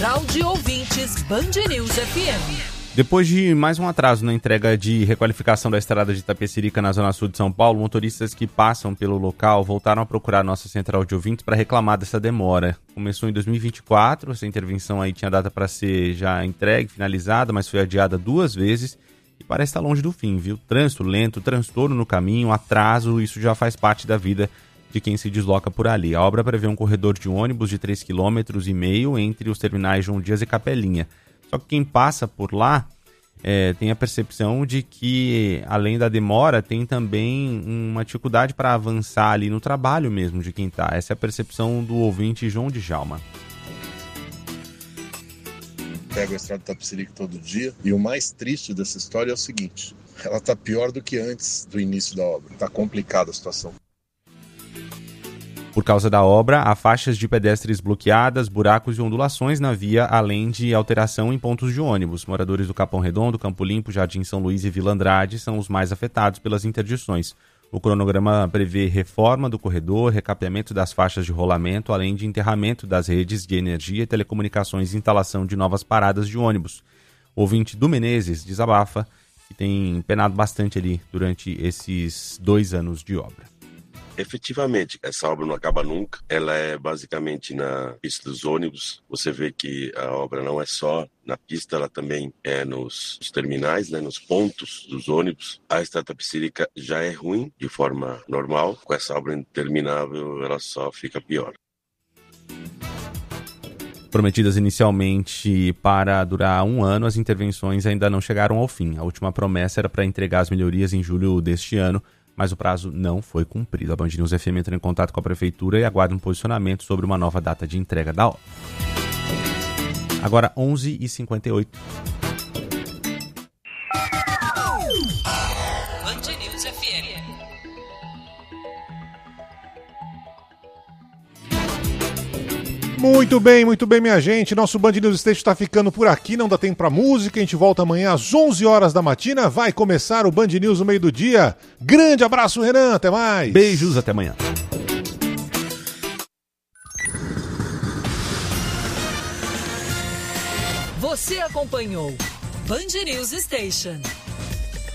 Central de Ouvintes Band News FM. Depois de mais um atraso na entrega de requalificação da estrada de Itapecerica na Zona Sul de São Paulo, motoristas que passam pelo local voltaram a procurar nossa Central de Ouvintes para reclamar dessa demora. Começou em 2024, essa intervenção aí tinha data para ser já entregue, finalizada, mas foi adiada 2 vezes e parece estar longe do fim, viu? Trânsito lento, transtorno no caminho, atraso, isso já faz parte da vida de quem se desloca por ali. A obra prevê um corredor de ônibus de 3,5 km entre os terminais João Dias e Capelinha. Só que quem passa por lá tem a percepção de que, além da demora, tem também uma dificuldade para avançar ali no trabalho mesmo de quem está. Essa é a percepção do ouvinte João Djalma. Pego a estrada de Itapecerica todo dia e o mais triste dessa história é o seguinte: ela está pior do que antes do início da obra. Está complicada a situação. Por causa da obra, há faixas de pedestres bloqueadas, buracos e ondulações na via, além de alteração em pontos de ônibus. Moradores do Capão Redondo, Campo Limpo, Jardim São Luís e Vila Andrade são os mais afetados pelas interdições. O cronograma prevê reforma do corredor, recapeamento das faixas de rolamento, além de enterramento das redes de energia e telecomunicações e instalação de novas paradas de ônibus. O ouvinte do Menezes desabafa que tem penado bastante ali durante esses 2 anos de obra. Efetivamente, essa obra não acaba nunca. Ela é basicamente na pista dos ônibus. Você vê que a obra não é só na pista, ela também é nos terminais, né, nos pontos dos ônibus. A estrada Itapecerica já é ruim de forma normal. Com essa obra interminável, ela só fica pior. Prometidas inicialmente para durar 1 ano, as intervenções ainda não chegaram ao fim. A última promessa era para entregar as melhorias em julho deste ano, mas o prazo não foi cumprido. A Band News FM entra em contato com a Prefeitura e aguarda um posicionamento sobre uma nova data de entrega da obra. Agora 11h58. Band News FM. Muito bem, minha gente. Nosso Band News Station está ficando por aqui. Não dá tempo para música. A gente volta amanhã às 11 horas da matina. Vai começar o Band News no meio do dia. Grande abraço, Renan. Até mais. Beijos, até amanhã. Você acompanhou Band News Station.